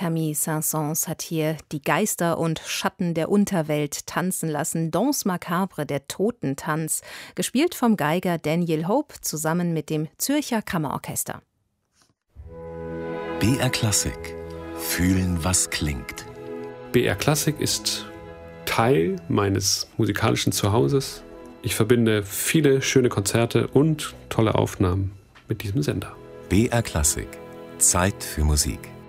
Camille Saint-Saëns hat hier die Geister und Schatten der Unterwelt tanzen lassen. Danse macabre, der Totentanz, gespielt vom Geiger Daniel Hope zusammen mit dem Zürcher Kammerorchester. BR Klassik. Fühlen, was klingt. BR Klassik ist Teil meines musikalischen Zuhauses. Ich verbinde viele schöne Konzerte und tolle Aufnahmen mit diesem Sender. BR Klassik. Zeit für Musik.